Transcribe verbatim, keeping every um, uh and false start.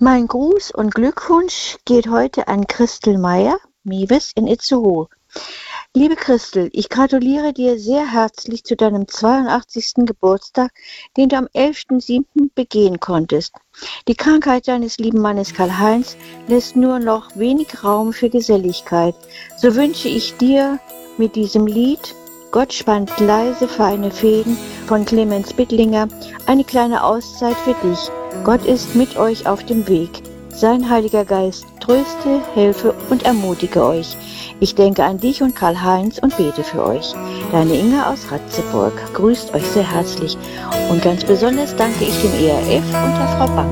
Mein Gruß und Glückwunsch geht heute an Christel Meyer, Mewes in Itzehoe. Liebe Christel, ich gratuliere dir sehr herzlich zu deinem zweiundachtzigsten Geburtstag, den du am elften siebten begehen konntest. Die Krankheit deines lieben Mannes Karl-Heinz lässt nur noch wenig Raum für Geselligkeit. So wünsche ich dir mit diesem Lied Gott spannt leise feine Fäden von Clemens Bittlinger eine kleine Auszeit für dich. Gott ist mit euch auf dem Weg. Sein Heiliger Geist tröste, helfe und ermutige euch. Ich denke an dich und Karl-Heinz und bete für euch. Deine Inge aus Ratzeburg grüßt euch sehr herzlich. Und ganz besonders danke ich dem E R F und der Frau Bang.